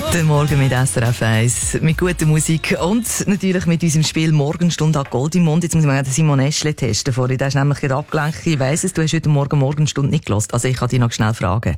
Der Morgen mit SRF 1, mit guter Musik und natürlich mit unserem Spiel Morgenstunde an Gold im Mund. Jetzt muss ich mal den Simon Eschle testen vorher. Der ist nämlich gerade abgelenkt. Ich weiss es, du hast heute Morgen Morgenstunde nicht gehört. Also ich kann dich noch schnell fragen.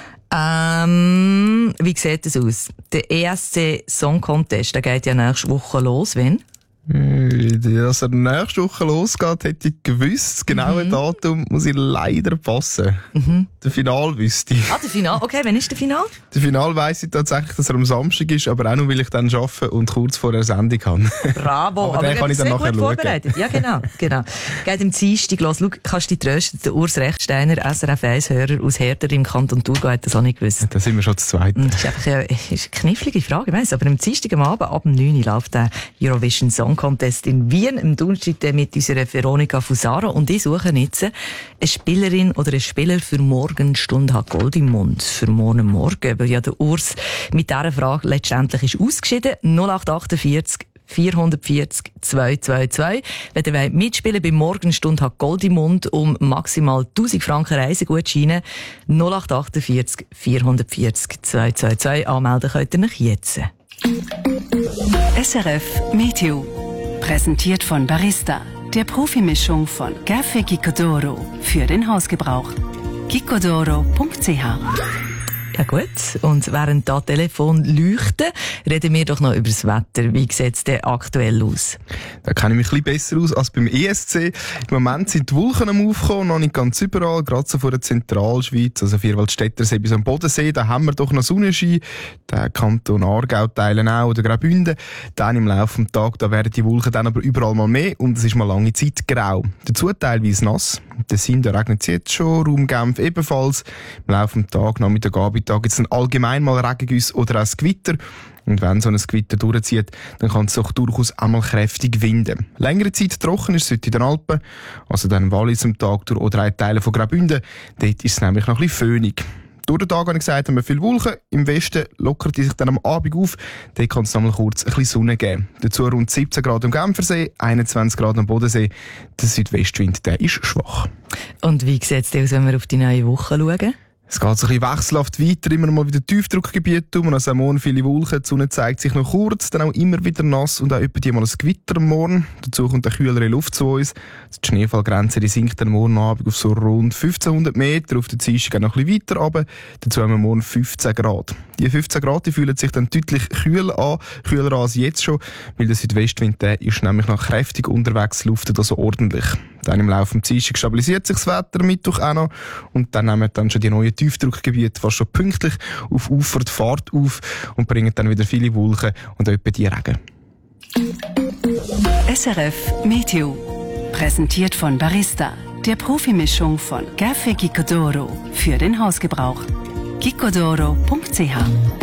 Wie sieht das aus? Der ESC Song Contest, der geht ja nächste Woche los. Wann? Dass er nächste Woche losgeht, hätte ich gewusst. Das genaue Datum muss ich leider passen. Der Final wüsste ich. Der Final? Okay, wann ist der Final? Der Final weiss ich tatsächlich, dass er am Samstag ist, aber auch nur, weil ich dann arbeite und kurz vor der Sendung habe. Bravo, aber den kann ich dann nachher schauen. Vorbereitet. Ja, genau. Geht im Dienstag los. Schau, kannst du dich trösten, der Urs Rechsteiner, SRF 1-Hörer aus Herder im Kanton Thurgau, hat das auch nicht gewusst. Da sind wir schon zu zweit. Das ist einfach eine knifflige Frage, ich weiss. Aber am Dienstag am Abend, ab 9 Uhr, läuft der Eurovision Song Contest in Wien, am Donnerstag mit unserer Veronika Fusaro. Und ich suche jetzt eine Spielerin oder einen Spieler für Morgenstunde hat Gold im Mund. Für morgen, weil ja der Urs mit dieser Frage letztendlich ist ausgeschieden. 0848 440 222. Wenn ihr mitspielen bei Morgenstunde hat Gold im Mund um maximal 1000 Franken Reisegutscheine. 0848 440 222. Anmelden könnt ihr euch jetzt. SRF Meteo. Präsentiert von Barista, der Profimischung von Café Gicodoro für den Hausgebrauch. gicodoro.ch. Ja gut, und während da Telefon leuchten, reden wir doch noch über das Wetter. Wie sieht es denn aktuell aus? Da kenne ich mich ein bisschen besser aus als beim ESC. Im Moment sind die Wolken am Aufkommen, noch nicht ganz überall, gerade so vor der Zentralschweiz, also Vierwaldstättersee bis am Bodensee, da haben wir doch noch Sonnenschein. Der Kanton Aargau teilen auch, oder Graubünden. Dann im Laufe des Tages, da werden die Wolken dann aber überall mal mehr und es ist mal lange Zeit grau. Dazu teilweise nass. Der Sinn, da regnet es jetzt schon, Raum Genf ebenfalls. Im Laufe des Tages, Nachmittag, Abend, gibt es dann allgemein mal Regengüsse oder auch ein Gewitter. Und wenn so ein Gewitter durchzieht, dann kann es auch durchaus einmal kräftig winden. Längere Zeit trocken ist es heute in den Alpen, also dann im Wallis am Tag durch oder auch Teile von Graubünden. Dort ist es nämlich noch ein bisschen föhnig. Durch den Tag, habe ich gesagt, haben wir viele Wolken. Im Westen lockert die sich dann am Abend auf. Dort kann es noch mal kurz ein bisschen Sonne geben. Dazu rund 17 Grad am Genfersee, 21 Grad am Bodensee. Der Südwestwind, der ist schwach. Und wie sieht es aus, wenn wir auf die neue Woche schauen? Es geht so ein bisschen wechselhaft weiter, immer mal wieder Tiefdruckgebiet um. Also am Morgen viele Wolken, die Sonne zeigt sich noch kurz, dann auch immer wieder nass und auch etwa mal ein Gewitter am Morgen. Dazu kommt eine kühlere Luft zu uns. Die Schneefallgrenze die sinkt dann morgen Abend auf so rund 1500 Meter, auf der Dienstag noch ein bisschen weiter runter. Dazu haben wir morgen 15 Grad. Die 15 Grad die fühlen sich dann deutlich kühler an als jetzt schon, weil der Südwestwind der ist nämlich noch kräftig unterwegs, luftet also ordentlich. Dann im Laufe des Dienstags stabilisiert sich das Wetter, Mittwoch auch noch, und dann nehmen dann schon die neuen Tiefdruckgebiete fast schon pünktlich auf Ufer die Fahrt auf und bringen dann wieder viele Wolken und etwa die Regen. SRF Meteo. Präsentiert von Barista, der Profimischung von Café Gicodoro für den Hausgebrauch. gicodoro.ch